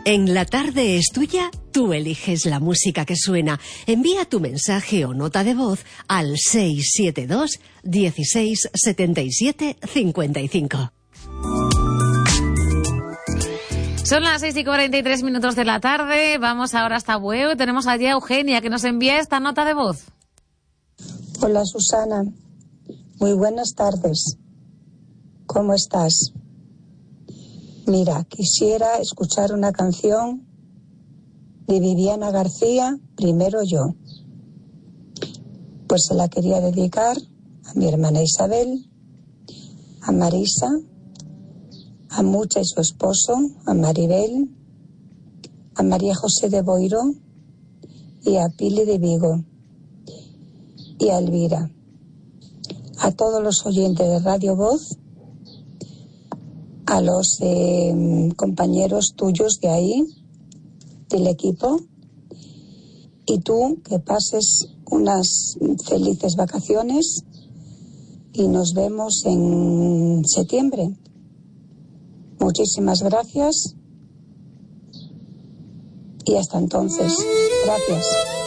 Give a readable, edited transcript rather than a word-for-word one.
En La Tarde es Tuya, tú eliges la música que suena. Envía tu mensaje o nota de voz al 672 16 77 55. Son las 6:43 de la tarde. Vamos ahora hasta Bueu. Tenemos allí a Eugenia, que nos envía esta nota de voz. Hola, Susana. Muy buenas tardes. ¿Cómo estás? Mira, quisiera escuchar una canción de Viviana García, Primero yo. Pues se la quería dedicar a mi hermana Isabel, a Marisa, a Mucha y su esposo, a Maribel, a María José de Boiro y a Pili de Vigo y a Elvira. A todos los oyentes de Radio Voz, a los compañeros tuyos de ahí, del equipo, y tú que pases unas felices vacaciones y nos vemos en septiembre. Muchísimas gracias y hasta entonces. Gracias.